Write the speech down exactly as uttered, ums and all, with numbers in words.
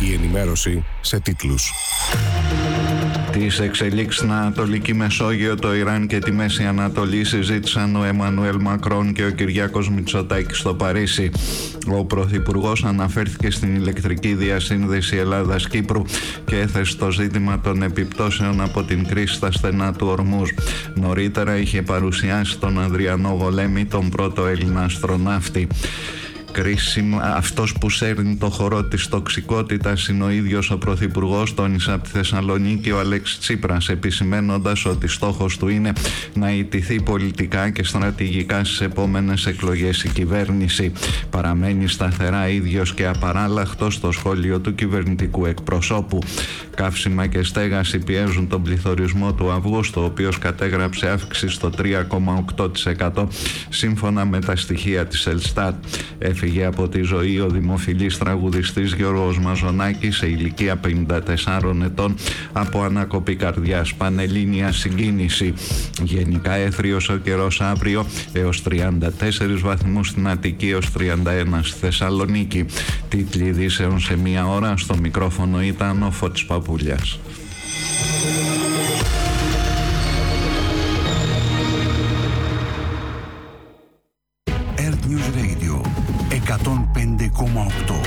Η ενημέρωση σε τίτλους. Τις εξελίξεις στην Ανατολική Μεσόγειο, το Ιράν και τη Μέση Ανατολή συζήτησαν ο Εμμανουέλ Μακρόν και ο Κυριάκος Μητσοτάκης στο Παρίσι. Ο Πρωθυπουργός αναφέρθηκε στην ηλεκτρική διασύνδεση Ελλάδας-Κύπρου και έθεσε το ζήτημα των επιπτώσεων από την κρίση στα στενά του Ορμούζ. Νωρίτερα είχε παρουσιάσει τον Ανδριανό Γολέμη, τον πρώτο Έλληνα αστροναύτη. Κρίσιμο, αυτός που σέρνει το χορό της τοξικότητας είναι ο ίδιος ο Πρωθυπουργός, τόνισε από τη Θεσσαλονίκη ο Αλέξης Τσίπρας, επισημαίνοντας ότι στόχος του είναι να ιτηθεί πολιτικά και στρατηγικά στις επόμενες εκλογές η κυβέρνηση. Παραμένει σταθερά ίδιος και απαράλλαχτος στο σχόλιο του κυβερνητικού εκπροσώπου. Καύσιμα και στέγαση πιέζουν τον πληθωρισμό του Αυγούστου, ο οποίος κατέγραψε αύξηση στο τρία κόμμα οκτώ τοις εκατό σύμφωνα με τα στοιχεία της Ελστάτ. Έφυγε από τη ζωή ο δημοφιλής τραγουδιστής Γιώργος Μαζονάκης σε ηλικία πενήντα τεσσάρων ετών από ανάκοπη καρδιάς. Πανελλήνια συγκίνηση. Γενικά έθριος ο καιρός αύριο, έως τριάντα τέσσερις βαθμούς στην Αττική, έως τριάντα ένα στη Θεσσαλονίκη. Τίτλοι ειδήσεων σε μία ώρα. Στο μικρόφωνο ήταν ο Φώτης Παπούλιας. εκατόν πέντε κόμμα οκτώ